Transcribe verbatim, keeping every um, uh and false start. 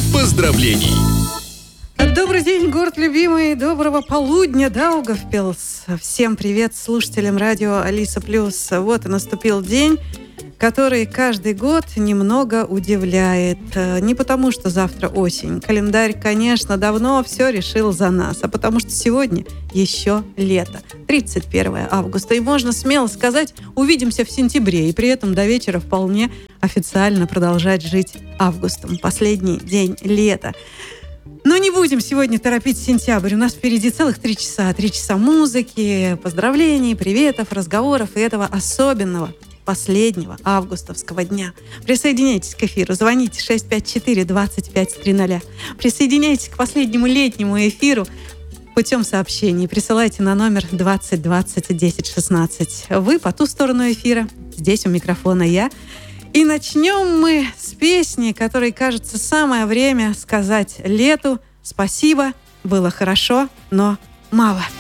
поздравлений. Добрый день, город любимый, доброго полудня, Даугавпилс. Всем привет слушателям радио Алиса Плюс. Вот и наступил день, который каждый год немного удивляет. Не потому, что завтра осень. Календарь, конечно, давно все решил за нас, а потому что сегодня еще лето. тридцать первое августа. И можно смело сказать, увидимся в сентябре. И при этом до вечера вполне официально продолжать жить августом. Последний день лета. Но не будем сегодня торопить сентябрь. У нас впереди целых три часа. Три часа музыки, поздравлений, приветов, разговоров и этого особенного последнего августовского дня. Присоединяйтесь к эфиру. Звоните шесть пять четыре двадцать пять триста. Присоединяйтесь к последнему летнему эфиру путем сообщений. Присылайте на номер двадцать двадцать десять шестнадцать. Вы по ту сторону эфира. Здесь у микрофона я. И начнем мы с песни, которой, кажется, самое время сказать лету спасибо, было хорошо, но мало.